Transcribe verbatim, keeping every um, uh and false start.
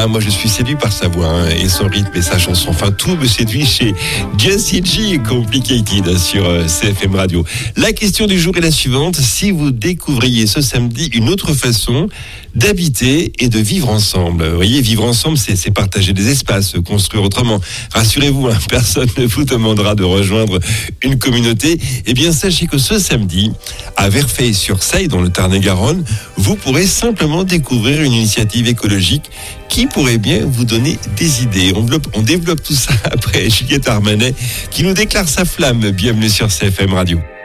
Ah, moi je suis séduit par sa voix hein, et son rythme et sa chanson. Enfin, tout me séduit chez Jessie J Complicated sur euh, C F M Radio. La question du jour est la suivante. Si vous découvriez ce samedi une autre façon d'habiter et de vivre ensemble. Vous voyez, vivre ensemble, c'est, c'est partager des espaces, construire autrement. Rassurez-vous, hein, personne ne vous demandera de rejoindre une communauté. Eh bien, sachez que ce samedi, à Verfeil-sur-Seille, dans le Tarn-et-Garonne, vous pourrez simplement découvrir une initiative écologique qui pourrait bien vous donner des idées. On développe, on développe tout ça après Juliette Armanet qui nous déclare sa flamme. Bienvenue sur C F M Radio.